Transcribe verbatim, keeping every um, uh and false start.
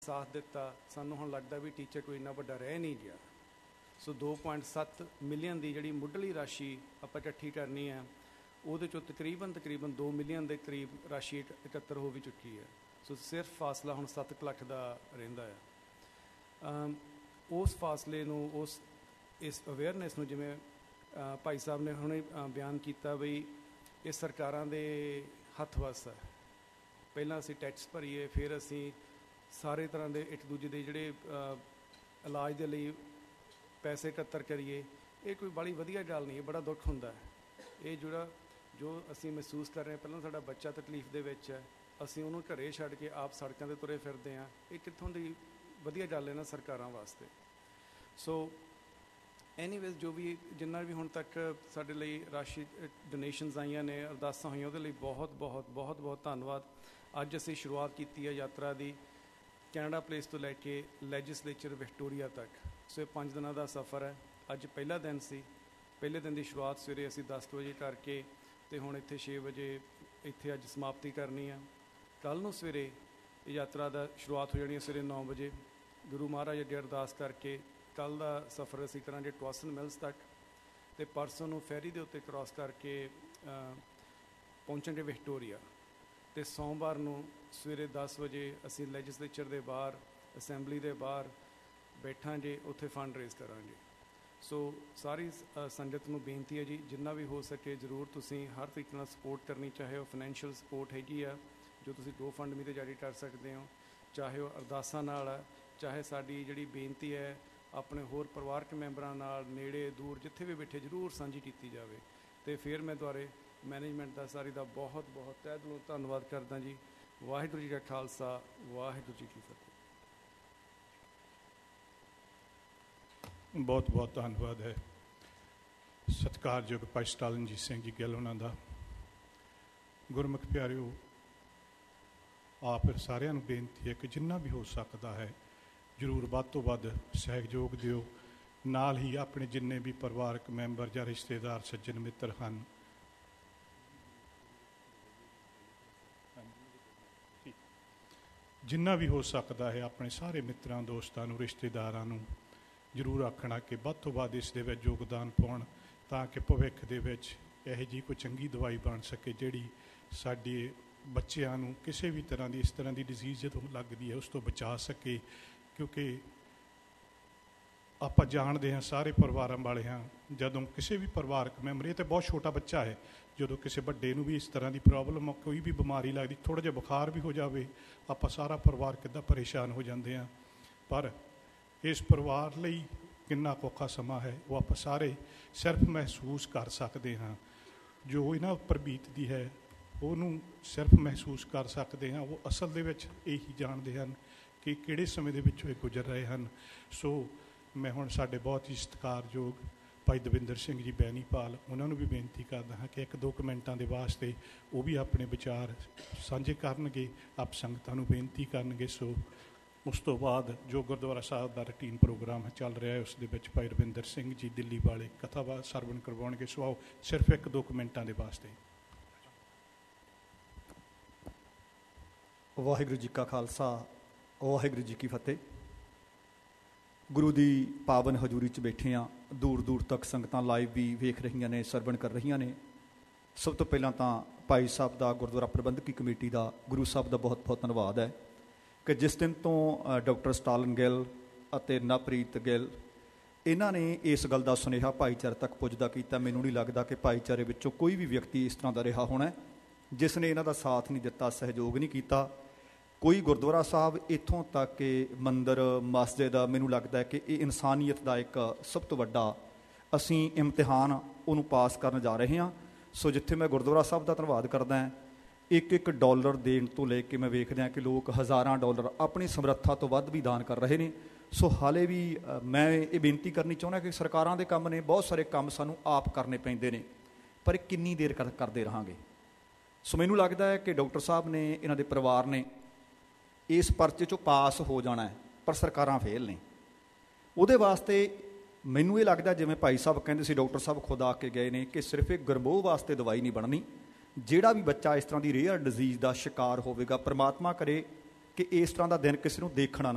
ਸਾਥ ਦਿੱਤਾ। ਸਾਨੂੰ ਹੁਣ ਲੱਗਦਾ ਵੀ ਟੀਚਰ ਕੋਈ ਇੰਨਾ ਵੱਡਾ ਰਹਿ ਨਹੀਂ ਗਿਆ। ਸੋ ਦੋ ਪੁਆਇੰਟ ਸੱਤ ਮਿਲੀਅਨ ਦੀ ਜਿਹੜੀ ਮੁੱਢਲੀ ਰਾਸ਼ੀ ਆਪਾਂ ਇਕੱਠੀ ਕਰਨੀ ਹੈ, ਉਹਦੇ 'ਚੋਂ ਤਕਰੀਬਨ ਤਕਰੀਬਨ ਦੋ ਮਿਲੀਅਨ ਦੇ ਕਰੀਬ ਰਾਸ਼ੀ ਇਕੱਤਰ ਹੋ ਵੀ ਚੁੱਕੀ ਹੈ। ਸੋ ਸਿਰਫ ਫਾਸਲਾ ਹੁਣ ਸੱਤ ਕੁ ਲੱਖ ਦਾ ਰਹਿੰਦਾ ਹੈ। ਉਸ ਫਾਸਲੇ ਨੂੰ, ਉਸ ਇਸ ਅਵੇਅਰਨੈਸ ਨੂੰ, ਜਿਵੇਂ ਭਾਈ ਸਾਹਿਬ ਨੇ ਹੁਣੇ ਬਿਆਨ ਕੀਤਾ ਬਈ ਇਹ ਸਰਕਾਰਾਂ ਦੇ ਹੱਥ ਵੱਸ ਹੈ। ਪਹਿਲਾਂ ਅਸੀਂ ਟੈਕਸ ਭਰੀਏ, ਫਿਰ ਅਸੀਂ ਸਾਰੇ ਤਰ੍ਹਾਂ ਦੇ ਇੱਕ ਦੂਜੇ ਦੇ ਜਿਹੜੇ ਇਲਾਜ ਦੇ ਲਈ ਪੈਸੇ ਇਕੱਤਰ ਕਰੀਏ। ਇਹ ਕੋਈ ਬੜੀ ਵਧੀਆ ਗੱਲ ਨਹੀਂ ਹੈ, ਬੜਾ ਦੁੱਖ ਹੁੰਦਾ ਹੈ। ਇਹ ਜਿਹੜਾ ਜੋ ਅਸੀਂ ਮਹਿਸੂਸ ਕਰ ਰਹੇ ਹਾਂ, ਪਹਿਲਾਂ ਸਾਡਾ ਬੱਚਾ ਤਕਲੀਫ ਦੇ ਵਿੱਚ ਹੈ, ਅਸੀਂ ਉਹਨੂੰ ਘਰੇ ਛੱਡ ਕੇ ਆਪ ਸੜਕਾਂ 'ਤੇ ਤੁਰੇ ਫਿਰਦੇ ਹਾਂ। ਇਹ ਕਿੱਥੋਂ ਦੀ ਵਧੀਆ ਗੱਲ ਹੈ ਨਾ ਸਰਕਾਰਾਂ ਵਾਸਤੇ। ਸੋ ਐਨੀਵੇਜ਼, ਜੋ ਵੀ ਜਿੰਨਾ ਵੀ ਹੁਣ ਤੱਕ ਸਾਡੇ ਲਈ ਰਾਸ਼ੀ ਡੋਨੇਸ਼ਨਸ ਆਈਆਂ ਨੇ, ਅਰਦਾਸਾਂ ਹੋਈਆਂ, ਉਹਦੇ ਲਈ ਬਹੁਤ ਬਹੁਤ ਬਹੁਤ ਬਹੁਤ ਧੰਨਵਾਦ। ਅੱਜ ਅਸੀਂ ਸ਼ੁਰੂਆਤ ਕੀਤੀ ਹੈ ਯਾਤਰਾ ਦੀ, ਕੈਨੇਡਾ ਪਲੇਸ ਤੋਂ ਲੈ ਕੇ ਲੈਜਿਸਲੇਚਰ ਵਿਕਟੋਰੀਆ ਤੱਕ। ਸੋ ਇਹ ਪੰਜ ਦਿਨਾਂ ਦਾ ਸਫ਼ਰ ਹੈ। ਅੱਜ ਪਹਿਲਾ ਦਿਨ ਸੀ। ਪਹਿਲੇ ਦਿਨ ਦੀ ਸ਼ੁਰੂਆਤ ਸਵੇਰੇ ਅਸੀਂ ਦਸ ਵਜੇ ਕਰਕੇ ਅਤੇ ਹੁਣ ਇੱਥੇ ਛੇ ਵਜੇ ਇੱਥੇ ਅੱਜ ਸਮਾਪਤੀ ਕਰਨੀ ਆ। ਕੱਲ੍ਹ ਨੂੰ ਸਵੇਰੇ ਯਾਤਰਾ ਦਾ ਸ਼ੁਰੂਆਤ ਹੋ ਜਾਣੀ ਹੈ ਸਵੇਰੇ ਨੌ ਵਜੇ। ਗੁਰੂ ਮਹਾਰਾਜ ਅੱਗੇ ਅਰਦਾਸ ਕਰਕੇ ਕੱਲ੍ਹ ਦਾ ਸਫ਼ਰ ਅਸੀਂ ਕਰਾਂਗੇ ਟਵਾਸਨ ਮਿਲਸ ਤੱਕ, ਅਤੇ ਪਰਸੋਂ ਨੂੰ ਫੈਰੀ ਦੇ ਉੱਤੇ ਕ੍ਰਾਸ ਕਰਕੇ ਪਹੁੰਚਾਂਗੇ ਵਿਕਟੋਰੀਆ। ਅਤੇ ਸੋਮਵਾਰ ਨੂੰ ਸਵੇਰੇ ਦਸ ਵਜੇ ਅਸੀਂ ਲੈਜਿਸਲੇਚਰ ਦੇ ਬਾਹਰ, ਅਸੈਂਬਲੀ ਦੇ ਬਾਹਰ ਬੈਠਾਂਗੇ, ਉੱਥੇ ਫੰਡ ਰੇਜ਼ ਕਰਾਂਗੇ। ਸੋ ਸਾਰੀ ਸੰਗਤ ਨੂੰ ਬੇਨਤੀ ਹੈ ਜੀ, ਜਿੰਨਾ ਵੀ ਹੋ ਸਕੇ ਜ਼ਰੂਰ ਤੁਸੀਂ ਹਰ ਤਰੀਕੇ ਨਾਲ ਸਪੋਰਟ ਕਰਨੀ। ਚਾਹੇ ਉਹ ਫਾਈਨੈਂਸ਼ੀਅਲ ਸਪੋਰਟ ਹੈਗੀ ਆ ਜੋ ਤੁਸੀਂ ਗੋ ਫੰਡ ਮੀ 'ਤੇ ਜਾਰੀ ਕਰ ਸਕਦੇ ਹੋ, ਚਾਹੇ ਉਹ ਅਰਦਾਸਾਂ ਨਾਲ ਆ, ਚਾਹੇ ਸਾਡੀ ਜਿਹੜੀ ਬੇਨਤੀ ਹੈ ਆਪਣੇ ਹੋਰ ਪਰਿਵਾਰਕ ਮੈਂਬਰਾਂ ਨਾਲ ਨੇੜੇ ਦੂਰ ਜਿੱਥੇ ਵੀ ਬੈਠੇ ਜ਼ਰੂਰ ਸਾਂਝੀ ਕੀਤੀ ਜਾਵੇ। ਅਤੇ ਫਿਰ ਮੈਂ ਦੁਆਰੇ ਮੈਨੇਜਮੈਂਟ ਦਾ ਸਾਰੀ ਦਾ ਬਹੁਤ ਬਹੁਤ ਤਹਿ ਦਿਲੋਂ ਧੰਨਵਾਦ ਕਰਦਾ ਜੀ। ਵਾਹਿਗੁਰੂ ਜੀ ਕਾ ਖਾਲਸਾ, ਵਾਹਿਗੁਰੂ ਜੀ ਕੀ ਫਤਿਹ। ਬਹੁਤ ਬਹੁਤ ਧੰਨਵਾਦ ਹੈ ਸਤਿਕਾਰਯੋਗ ਭਾਈ ਸਟਾਲਨਜੀਤ ਸਿੰਘ ਜੀ ਗਿੱਲ ਉਹਨਾਂ ਦਾ। ਗੁਰਮੁਖ ਪਿਆਰਿਓ, ਆਪ ਸਾਰਿਆਂ ਨੂੰ ਬੇਨਤੀ ਹੈ ਕਿ ਜਿੰਨਾ ਵੀ ਹੋ ਸਕਦਾ ਹੈ ਜ਼ਰੂਰ ਵੱਧ ਤੋਂ ਵੱਧ ਸਹਿਯੋਗ ਦਿਓ। ਨਾਲ ਹੀ ਆਪਣੇ ਜਿੰਨੇ ਵੀ ਪਰਿਵਾਰਕ ਮੈਂਬਰ ਜਾਂ ਰਿਸ਼ਤੇਦਾਰ ਸੱਜਣ ਮਿੱਤਰ ਹਨ, ਜਿੰਨਾ ਵੀ ਹੋ ਸਕਦਾ ਹੈ ਆਪਣੇ ਸਾਰੇ ਮਿੱਤਰਾਂ, ਦੋਸਤਾਂ ਨੂੰ, ਰਿਸ਼ਤੇਦਾਰਾਂ ਨੂੰ ਜ਼ਰੂਰ ਆਖਣਾ ਕਿ ਵੱਧ ਤੋਂ ਵੱਧ ਇਸ ਦੇ ਵਿੱਚ ਯੋਗਦਾਨ ਪਾਉਣ, ਤਾਂ ਕਿ ਭਵਿੱਖ ਦੇ ਵਿੱਚ ਇਹੋ ਜਿਹੀ ਕੋਈ ਚੰਗੀ ਦਵਾਈ ਬਣ ਸਕੇ ਜਿਹੜੀ ਸਾਡੇ ਬੱਚਿਆਂ ਨੂੰ ਕਿਸੇ ਵੀ ਤਰ੍ਹਾਂ ਦੀ ਇਸ ਤਰ੍ਹਾਂ ਦੀ ਡਿਜ਼ੀਜ਼ ਜਦੋਂ ਲੱਗਦੀ ਹੈ ਉਸ ਤੋਂ ਬਚਾ ਸਕੇ। ਕਿਉਂਕਿ ਆਪਾਂ ਜਾਣਦੇ ਹਾਂ, ਸਾਰੇ ਪਰਿਵਾਰਾਂ ਵਾਲੇ ਹਾਂ, ਜਦੋਂ ਕਿਸੇ ਵੀ ਪਰਿਵਾਰਕ ਮੈਂਬਰ, ਇਹ ਤਾਂ ਬਹੁਤ ਛੋਟਾ ਬੱਚਾ ਹੈ, ਜਦੋਂ ਕਿਸੇ ਵੱਡੇ ਨੂੰ ਵੀ ਇਸ ਤਰ੍ਹਾਂ ਦੀ ਪ੍ਰੋਬਲਮ, ਕੋਈ ਵੀ ਬਿਮਾਰੀ ਲੱਗਦੀ, ਥੋੜ੍ਹਾ ਜਿਹਾ ਬੁਖਾਰ ਵੀ ਹੋ ਜਾਵੇ, ਆਪਾਂ ਸਾਰਾ ਪਰਿਵਾਰ ਕਿੱਦਾਂ ਪਰੇਸ਼ਾਨ ਹੋ ਜਾਂਦੇ ਹਾਂ। ਪਰ ਇਸ ਪਰਿਵਾਰ ਲਈ ਕਿੰਨਾ ਔਖਾ ਸਮਾਂ ਹੈ ਉਹ ਆਪਾਂ ਸਾਰੇ ਸਿਰਫ ਮਹਿਸੂਸ ਕਰ ਸਕਦੇ ਹਾਂ। ਜੋ ਇਹਨਾਂ ਉੱਪਰ ਬੀਤਦੀ ਹੈ ਉਹਨੂੰ ਸਿਰਫ ਮਹਿਸੂਸ ਕਰ ਸਕਦੇ ਹਾਂ। ਉਹ ਅਸਲ ਦੇ ਵਿੱਚ ਇਹੀ ਜਾਣਦੇ ਹਨ ਕਿ ਕਿਹੜੇ ਸਮੇਂ ਦੇ ਵਿੱਚੋਂ ਇਹ ਗੁਜ਼ਰ ਰਹੇ ਹਨ। ਸੋ ਮੈਂ ਹੁਣ ਸਾਡੇ ਬਹੁਤ ਹੀ ਸਤਿਕਾਰਯੋਗ ਭਾਈ ਦਵਿੰਦਰ ਸਿੰਘ ਜੀ ਬੈਨੀਪਾਲ, ਉਹਨਾਂ ਨੂੰ ਵੀ ਬੇਨਤੀ ਕਰਦਾ ਹਾਂ ਕਿ ਇੱਕ ਦੋ ਕਮੈਂਟਾਂ ਦੇ ਵਾਸਤੇ ਉਹ ਵੀ ਆਪਣੇ ਵਿਚਾਰ ਸਾਂਝੇ ਕਰਨਗੇ, ਆਪ ਸੰਗਤਾਂ ਨੂੰ ਬੇਨਤੀ ਕਰਨਗੇ। ਸੋ ਉਸ ਤੋਂ ਬਾਅਦ ਜੋ ਗੁਰਦੁਆਰਾ ਸਾਹਿਬ ਦਾ ਰੂਟੀਨ ਪ੍ਰੋਗਰਾਮ ਚੱਲ ਰਿਹਾ ਹੈ ਉਸ ਦੇ ਵਿੱਚ ਭਾਈ ਰਵਿੰਦਰ ਸਿੰਘ ਜੀ ਦਿੱਲੀ ਵਾਲੇ ਕਥਾਵਾਰ ਸਰਵਣ ਕਰਵਾਉਣਗੇ। ਸੋ ਆਓ ਸਿਰਫ ਇੱਕ ਦੋ ਕਮੈਂਟਾਂ ਦੇ ਵਾਸਤੇ। ਵਾਹਿਗੁਰੂ ਜੀ ਕਾ ਖਾਲਸਾ, ਵਾਹਿਗੁਰੂ ਜੀ ਕੀ ਫਤਿਹ। ਗੁਰੂ ਦੀ ਪਾਵਨ ਹਜ਼ੂਰੀ 'ਚ ਬੈਠੇ ਹਾਂ। ਦੂਰ ਦੂਰ ਤੱਕ ਸੰਗਤਾਂ ਲਾਈਵ ਵੀ ਵੇਖ ਰਹੀਆਂ ਨੇ, ਸਰਵਣ ਕਰ ਰਹੀਆਂ ਨੇ। ਸਭ ਤੋਂ ਪਹਿਲਾਂ ਤਾਂ ਭਾਈ ਸਾਹਿਬ ਦਾ, ਗੁਰਦੁਆਰਾ ਪ੍ਰਬੰਧਕੀ ਕਮੇਟੀ ਦਾ, ਗੁਰੂ ਸਾਹਿਬ ਦਾ ਬਹੁਤ ਬਹੁਤ ਧੰਨਵਾਦ ਹੈ ਕਿ ਜਿਸ ਦਿਨ ਤੋਂ ਡਾਕਟਰ ਸਟਾਲਨ ਗਿੱਲ ਅਤੇ ਨਵਪ੍ਰੀਤ ਗਿੱਲ ਇਹਨਾਂ ਨੇ ਇਸ ਗੱਲ ਦਾ ਸੁਨੇਹਾ ਭਾਈਚਾਰੇ ਤੱਕ ਪੁੱਜਦਾ ਕੀਤਾ, ਮੈਨੂੰ ਨਹੀਂ ਲੱਗਦਾ ਕਿ ਭਾਈਚਾਰੇ ਵਿੱਚੋਂ ਕੋਈ ਵੀ ਵਿਅਕਤੀ ਇਸ ਤਰ੍ਹਾਂ ਦਾ ਰਿਹਾ ਹੋਣਾ ਜਿਸ ਨੇ ਇਹਨਾਂ ਦਾ ਸਾਥ ਨਹੀਂ ਦਿੱਤਾ, ਸਹਿਯੋਗ ਨਹੀਂ ਕੀਤਾ। ਕੋਈ ਗੁਰਦੁਆਰਾ ਸਾਹਿਬ ਇੱਥੋਂ ਤੱਕ ਕਿ ਮੰਦਰ, ਮਸਜਿਦ, ਮੈਨੂੰ ਲੱਗਦਾ ਹੈ ਕਿ ਇਹ ਇਨਸਾਨੀਅਤ ਦਾ ਇੱਕ ਸਭ ਤੋਂ ਵੱਡਾ ਅਸੀਂ ਇਮਤਿਹਾਨ ਉਹਨੂੰ ਪਾਸ ਕਰਨ ਜਾ ਰਹੇ ਹਾਂ। ਸੋ ਜਿੱਥੇ ਮੈਂ ਗੁਰਦੁਆਰਾ ਸਾਹਿਬ ਦਾ ਧੰਨਵਾਦ ਕਰਦਾ ਹਾਂ, ਇੱਕ ਇੱਕ ਡਾਲਰ ਦੇਣ ਤੋਂ ਲੈ ਕੇ ਮੈਂ ਵੇਖਦਾ ਹਾਂ ਕਿ ਲੋਕ ਹਜ਼ਾਰਾਂ ਡਾਲਰ ਆਪਣੀ ਸਮਰੱਥਾ ਤੋਂ ਵੱਧ ਵੀ ਦਾਨ ਕਰ ਰਹੇ ਨੇ। ਸੋ ਹਾਲੇ ਵੀ ਮੈਂ ਇਹ ਬੇਨਤੀ ਕਰਨੀ ਚਾਹੁੰਦਾ ਕਿ ਸਰਕਾਰਾਂ ਦੇ ਕੰਮ ਨੇ, ਬਹੁਤ ਸਾਰੇ ਕੰਮ ਸਾਨੂੰ ਆਪ ਕਰਨੇ ਪੈਂਦੇ ਨੇ, ਪਰ ਇਹ ਕਿੰਨੀ ਦੇਰ ਕਰ ਕਰਦੇ ਰਹਾਂਗੇ। ਸੋ ਮੈਨੂੰ ਲੱਗਦਾ ਹੈ ਕਿ ਡਾਕਟਰ ਸਾਹਿਬ ਨੇ, ਇਹਨਾਂ ਦੇ ਪਰਿਵਾਰ ਨੇ ਇਸ ਪਰਚੇ 'ਚੋਂ ਪਾਸ ਹੋ ਜਾਣਾ ਹੈ, ਪਰ ਸਰਕਾਰਾਂ ਫੇਲ ਨੇ। ਉਹਦੇ ਵਾਸਤੇ ਮੈਨੂੰ ਇਹ ਲੱਗਦਾ, ਜਿਵੇਂ ਭਾਈ ਸਾਹਿਬ ਕਹਿੰਦੇ ਸੀ, ਡਾਕਟਰ ਸਾਹਿਬ ਖੁਦ ਆ ਕੇ ਗਏ ਨੇ, ਕਿ ਸਿਰਫ ਇੱਕ ਗਰਮੋਹ ਵਾਸਤੇ ਦਵਾਈ ਨਹੀਂ ਬਣਨੀ। ਜਿਹੜਾ ਵੀ ਬੱਚਾ ਇਸ ਤਰ੍ਹਾਂ ਦੀ ਰੇਅਰ ਡਿਜ਼ੀਜ਼ ਦਾ ਸ਼ਿਕਾਰ ਹੋਵੇਗਾ, ਪਰਮਾਤਮਾ ਕਰੇ ਕਿ ਇਸ ਤਰ੍ਹਾਂ ਦਾ ਦਿਨ ਕਿਸੇ ਨੂੰ ਦੇਖਣਾ ਨਾ